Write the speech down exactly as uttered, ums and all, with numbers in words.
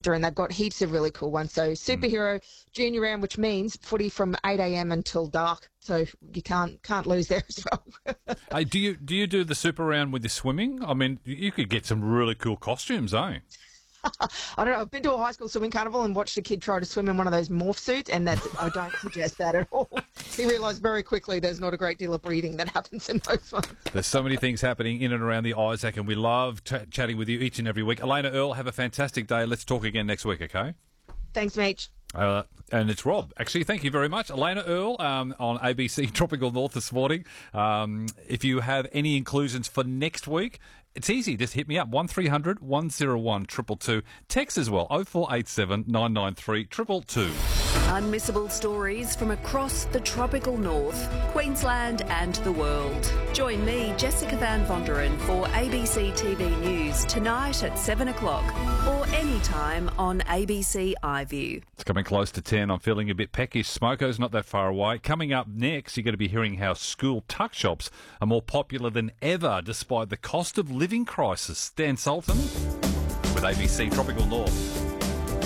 and they've got heaps of really cool ones. So superhero mm. junior round, which means footy from eight a.m. until dark. So you can't can't lose there as well. Hey, do you do you do the super round with the swimming? I mean, you could get some really cool costumes, eh? I don't know. I've been to a high school swimming carnival and watched a kid try to swim in one of those morph suits, and that's, I don't suggest that at all. He realised very quickly there's not a great deal of breathing that happens in those ones. There's so many things happening in and around the Isaac, and we love t- chatting with you each and every week. Elena Earl, have a fantastic day. Let's talk again next week, okay? Thanks, Meech. Uh, and it's Rob. Actually, thank you very much. Elena Earl um, on A B C Tropical North this morning. Um, if you have any inclusions for next week, it's easy. Just hit me up. one three hundred one oh one two two two. Text as well. oh four eight seven nine nine three two two two. Unmissable stories from across the tropical north, Queensland and the world. Join me, Jessica Van Vonderen, for A B C T V News tonight at seven o'clock or anytime on A B C iView. It's coming close to ten. I'm feeling a bit peckish. Smoko's not that far away. Coming up next, you're going to be hearing how school tuck shops are more popular than ever despite the cost of living crisis. Dan Sultan with A B C Tropical North.